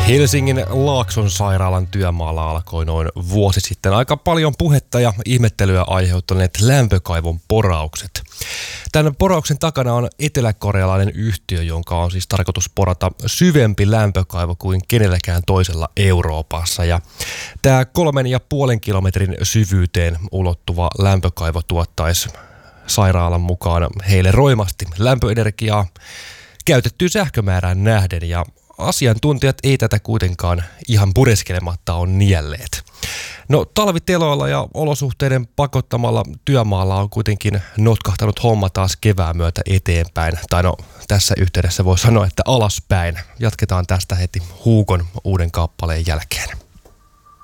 Helsingin Laakson sairaalan työmaalla alkoi noin vuosi sitten aika paljon puhetta ja ihmettelyä aiheuttaneet lämpökaivon poraukset. Tämän porauksen takana on eteläkorealainen yhtiö, jonka on siis tarkoitus porata syvempi lämpökaivo kuin kenelläkään toisella Euroopassa. Ja tämä 3,5 kilometrin syvyyteen ulottuva lämpökaivo tuottaisi sairaalan mukaan heille roimasti lämpöenergiaa käytettyyn sähkömäärään nähden, ja asiantuntijat ei tätä kuitenkaan ihan pureskelematta on nielleet. No, talviteloilla ja olosuhteiden pakottamalla työmaalla on kuitenkin notkahtanut homma taas kevään myötä eteenpäin. Tai no, tässä yhteydessä voi sanoa, että alaspäin. Jatketaan tästä heti Huukon uuden kappaleen jälkeen.